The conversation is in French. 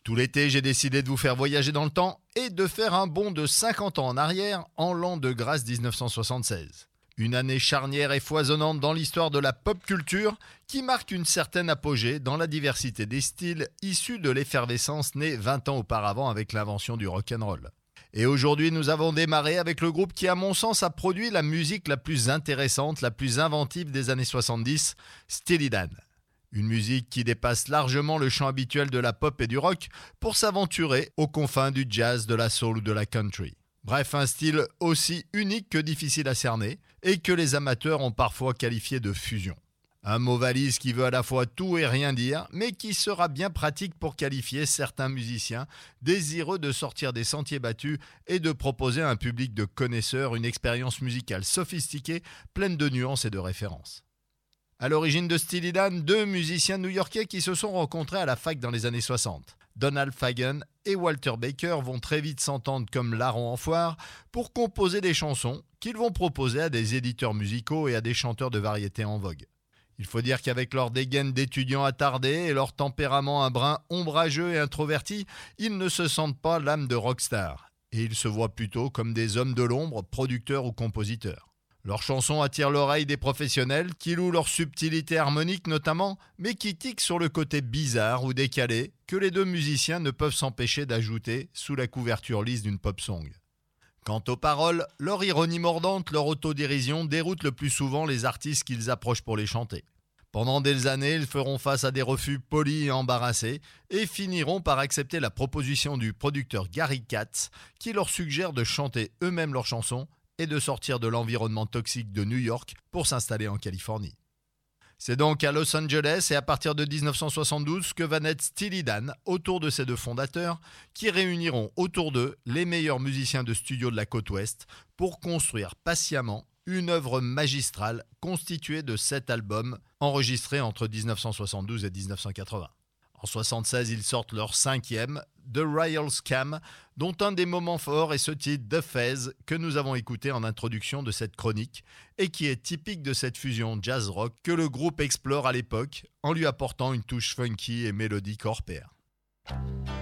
Tout l'été, j'ai décidé de vous faire voyager dans le temps et de faire un bond de 50 ans en arrière en l'an de grâce 1976. Une année charnière et foisonnante dans l'histoire de la pop culture qui marque une certaine apogée dans la diversité des styles issus de l'effervescence née 20 ans auparavant avec l'invention du rock'n'roll. Et aujourd'hui, nous avons démarré avec le groupe qui, à mon sens, a produit la musique la plus intéressante, la plus inventive des années 70, Steely Dan. Une musique qui dépasse largement le champ habituel de la pop et du rock pour s'aventurer aux confins du jazz, de la soul ou de la country. Bref, un style aussi unique que difficile à cerner et que les amateurs ont parfois qualifié de fusion. Un mot valise qui veut à la fois tout et rien dire, mais qui sera bien pratique pour qualifier certains musiciens désireux de sortir des sentiers battus et de proposer à un public de connaisseurs une expérience musicale sophistiquée, pleine de nuances et de références. À l'origine de Steely Dan, deux musiciens new-yorkais qui se sont rencontrés à la fac dans les années 60. Donald Fagen et Walter Baker vont très vite s'entendre comme larrons en foire pour composer des chansons qu'ils vont proposer à des éditeurs musicaux et à des chanteurs de variété en vogue. Il faut dire qu'avec leur dégaine d'étudiants attardés et leur tempérament un brin ombrageux et introverti, ils ne se sentent pas l'âme de rockstar. Et ils se voient plutôt comme des hommes de l'ombre, producteurs ou compositeurs. Leurs chansons attirent l'oreille des professionnels qui louent leur subtilité harmonique notamment, mais qui tiquent sur le côté bizarre ou décalé que les deux musiciens ne peuvent s'empêcher d'ajouter sous la couverture lisse d'une pop song. Quant aux paroles, leur ironie mordante, leur autodérision déroutent le plus souvent les artistes qu'ils approchent pour les chanter. Pendant des années, ils feront face à des refus polis et embarrassés et finiront par accepter la proposition du producteur Gary Katz qui leur suggère de chanter eux-mêmes leurs chansons et de sortir de l'environnement toxique de New York pour s'installer en Californie. C'est donc à Los Angeles et à partir de 1972 que va naître Steely Dan autour de ces deux fondateurs qui réuniront autour d'eux les meilleurs musiciens de studio de la côte ouest pour construire patiemment une œuvre magistrale constituée de 7 albums enregistrés entre 1972 et 1980. En 1976, ils sortent leur 5e, The Royal Scam, dont un des moments forts est ce titre The Fez que nous avons écouté en introduction de cette chronique et qui est typique de cette fusion jazz-rock que le groupe explore à l'époque en lui apportant une touche funky et mélodique hors pair.